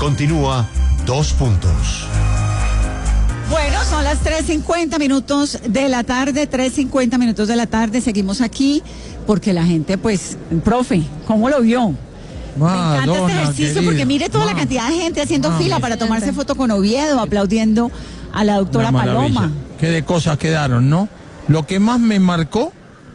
Continúa 2 puntos. Bueno, son las 3:50 de la tarde, 3:50 de la tarde. Seguimos aquí porque la gente, pues, profe, ¿cómo lo vio? Me encanta este ejercicio porque mire toda la cantidad de gente haciendo fila para tomarse foto con Oviedo, aplaudiendo a la doctora Paloma. Qué de cosas quedaron, ¿no? Lo que más me marcó,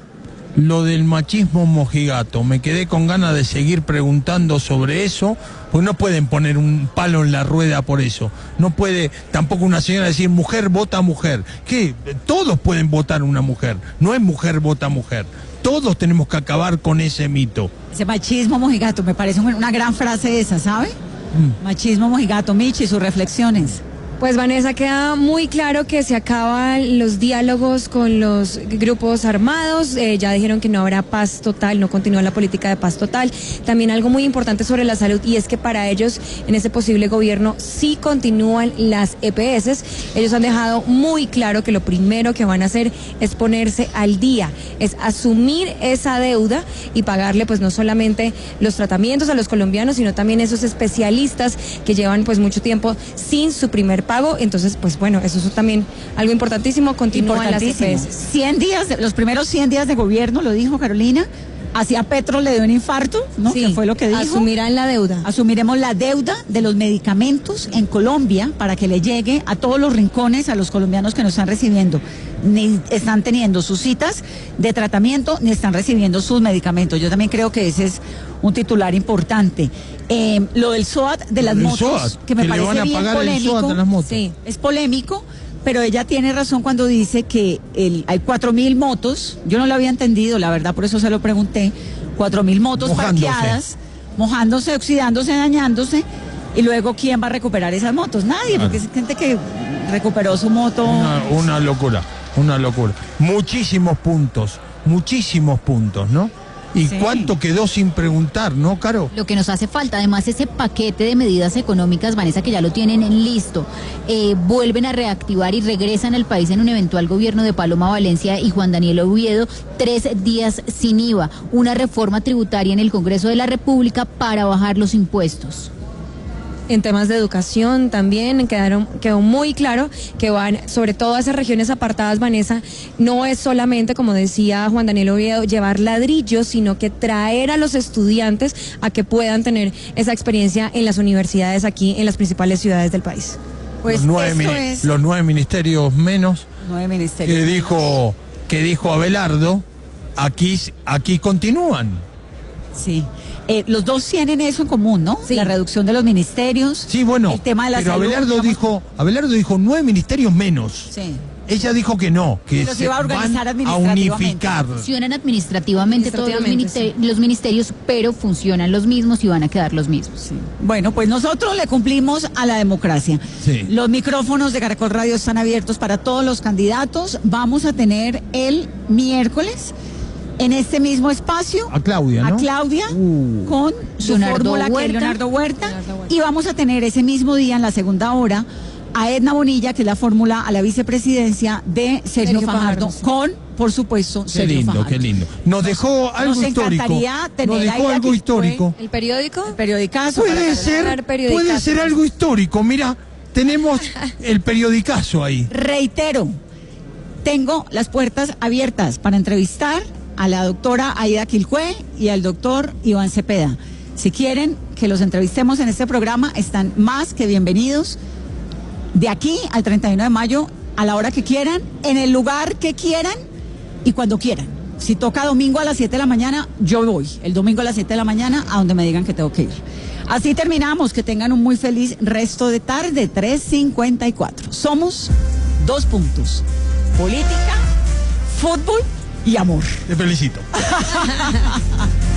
lo del machismo mojigato. Me quedé con ganas de seguir preguntando sobre eso, pues no pueden poner un palo en la rueda por eso. No puede tampoco una señora decir mujer vota mujer. ¿Qué? Todos pueden votar una mujer. No es mujer vota mujer. Todos tenemos que acabar con ese mito. Ese machismo mojigato, me parece una gran frase esa, ¿sabe? Machismo mojigato. Michi, sus reflexiones. Pues Vanessa, queda muy claro que se acaban los diálogos con los grupos armados, ya dijeron que no habrá paz total, no continúa la política de paz total. También algo muy importante sobre la salud, y es que para ellos en ese posible gobierno sí continúan las EPS. Ellos han dejado muy claro que lo primero que van a hacer es ponerse al día, es asumir esa deuda y pagarle pues no solamente los tratamientos a los colombianos, sino también esos especialistas que llevan pues mucho tiempo sin su primer pago. Entonces, pues bueno, eso es también algo importantísimo. Continúan las EPS. 100 días, los primeros 100 días de gobierno, lo dijo Carolina, hacia Petro le dio un infarto, ¿no? Sí, que fue lo que dijo. Asumirán la deuda. Asumiremos la deuda de los medicamentos en Colombia para que le llegue a todos los rincones a los colombianos que nos están recibiendo. Ni están teniendo sus citas de tratamiento, ni están recibiendo sus medicamentos. Yo también creo que ese es un titular importante. Lo del SOAT de las motos, SOAT, que me parece le van a bien pagar polémico. el SOAT a las motos. Sí, es polémico, pero ella tiene razón cuando dice que hay 4.000 motos. Yo no lo había entendido, la verdad, por eso se lo pregunté. 4.000 motos parqueadas, mojándose, oxidándose, dañándose. Y luego, ¿quién va a recuperar esas motos? Nadie, porque es gente que recuperó su moto. Una locura, una locura. Muchísimos puntos, ¿no? ¿Y sí, cuánto quedó sin preguntar, no, Caro? Lo que nos hace falta, además, ese paquete de medidas económicas, Vanessa, que ya lo tienen listo, vuelven a reactivar y regresan al país en un eventual gobierno de Paloma Valencia y Juan Daniel Oviedo, 3 días sin IVA, una reforma tributaria en el Congreso de la República para bajar los impuestos. En temas de educación también quedó muy claro que van sobre todo a esas regiones apartadas, Vanessa. No es solamente, como decía Juan Daniel Oviedo, llevar ladrillos, sino que traer a los estudiantes a que puedan tener esa experiencia en las universidades aquí en las principales ciudades del país. Pues los 9 ministerios menos 9 ministerios que dijo Abelardo, aquí continúan. Sí. Los dos tienen eso en común, ¿no? Sí. La reducción de los ministerios. Sí, bueno, el tema de la pero salud, Abelardo dijo 9 ministerios menos. Sí. Ella dijo que no, que los iba a organizar van a unificar. Funcionan administrativamente todos los ministerios, pero funcionan los mismos y van a quedar los mismos. Sí. Bueno, pues nosotros le cumplimos a la democracia. Sí. Los micrófonos de Caracol Radio están abiertos para todos los candidatos. Vamos a tener el miércoles en este mismo espacio a Claudia, ¿no? A Claudia con su fórmula, que es Leonardo Huerta. Y vamos a tener ese mismo día, en la segunda hora, a Edna Bonilla, que es la fórmula a la vicepresidencia de Sergio Fajardo, sí, con, por supuesto, Sergio Fajardo. Qué lindo. Nos dejó algo histórico. Nos dejó algo histórico. ¿El periódico? El periodicazo. Puede ser algo histórico. Mira, tenemos el periodicazo ahí. Reitero, tengo las puertas abiertas para entrevistar a la doctora Aida Quilcue y al doctor Iván Cepeda. Si quieren que los entrevistemos en este programa, están más que bienvenidos. De aquí al 31 de mayo, a la hora que quieran, en el lugar que quieran y cuando quieran. Si toca domingo a las 7 de la mañana, yo voy. El domingo a las 7 de la mañana, a donde me digan que tengo que ir. Así terminamos. Que tengan un muy feliz resto de tarde. 3:54. Somos 2 puntos. Política, fútbol y amor. Te felicito.